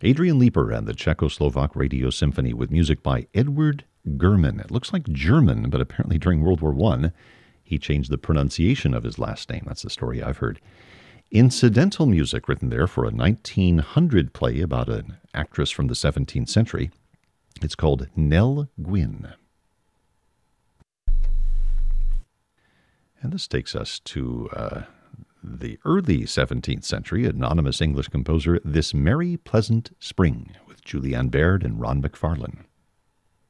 Adrian Leeper and the Czechoslovak Radio Symphony with music by Edward German. It looks like German, but apparently during World War I, he changed the pronunciation of his last name. That's the story I've heard. Incidental music written there for a 1900 play about an actress from the 17th century. It's called Nell Gwyn. And this takes us to the early 17th century, anonymous English composer This Merry Pleasant Spring with Julianne Baird and Ron McFarlane.